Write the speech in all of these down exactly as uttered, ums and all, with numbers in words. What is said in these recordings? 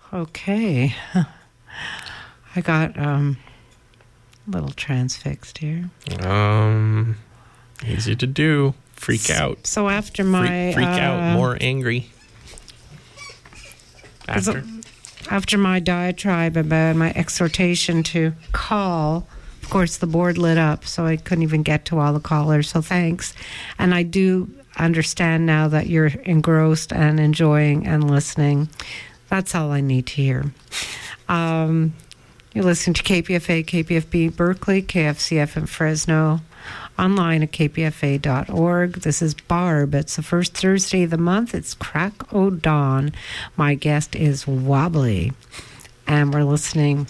Okay. I got um, a little transfixed here. Um, easy to do. Freak so, out. So after my... Freak, freak uh, out. More angry. After? After my diatribe about my exhortation to call, of course, the board lit up, so I couldn't even get to all the callers, so thanks. And I do understand now that you're engrossed and enjoying and listening. That's all I need to hear. Um, you're listening to K P F A, K P F B Berkeley, K F C F in Fresno, online at k p f a dot org. This is Barb. It's the first Thursday of the month. It's crack o' dawn. My guest is Wobbly, and we're listening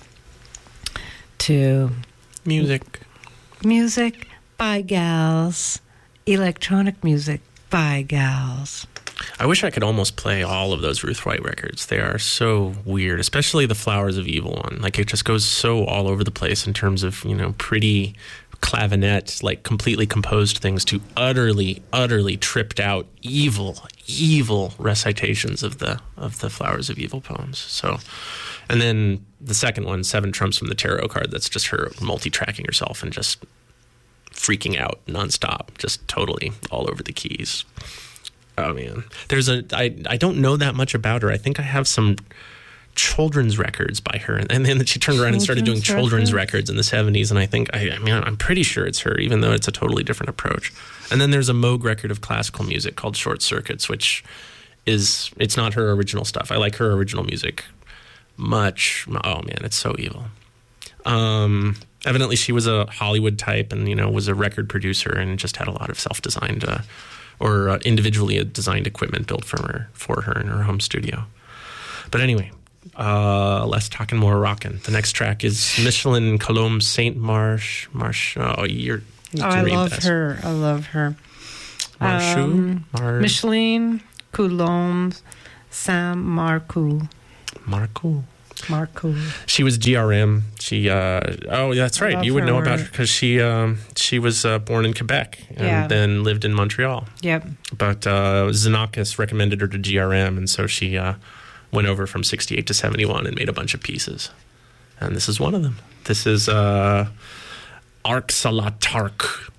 to music. Music by gals. Electronic music by gals. I wish I could almost play all of those Ruth White records. They are so weird, especially the Flowers of Evil one. Like, it just goes so all over the place in terms of, you know, pretty clavinet, like completely composed things, to utterly, utterly tripped out, evil, evil recitations of the of the Flowers of Evil poems. So, and then the second one, Seven Trumps from the Tarot card, that's just her multi-tracking herself and just freaking out nonstop, just totally all over the keys. Oh man, there's a I I don't know that much about her. I think I have some children's records by her, and then she turned around and started doing children's records in the seventies, and I think I, I mean I'm pretty sure it's her, even though it's a totally different approach. And then there's a Moog record of classical music called Short Circuits, which is it's not her original stuff. I like her original music much. Oh man, it's so evil. Um, evidently she was a Hollywood type, and you know was a record producer, and just had a lot of self-designed uh, or uh, individually designed equipment built for her for her in her home studio. But anyway. Uh, less talking, more rocking. The next track is Micheline Colombe Saint Marche. Marche. Oh, you're. You oh, I love this. her. I love her. Marchou. Um, Mar- Micheline Colombe Saint Marcou. Marcou. Marcou. She was G R M. She. Uh, oh, that's right. You would know about her because she. Um, she was uh, born in Quebec and yeah. then lived in Montreal. Yep. But uh, Xenakis recommended her to G R M, and so she. Uh, went over from sixty-eight to seventy-one and made a bunch of pieces. And this is one of them. This is uh, Arxalatark.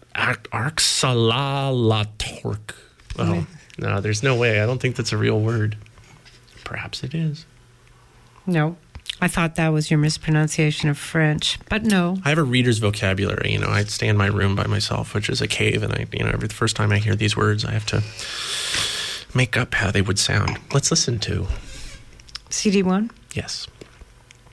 Arxalatark. Oh, okay. No, there's no way. I don't think that's a real word. Perhaps it is. No. I thought that was your mispronunciation of French, but no. I have a reader's vocabulary. You know, I stay in my room by myself, which is a cave, and I, you know, every the first time I hear these words, I have to make up how they would sound. Let's listen to C D one? Yes.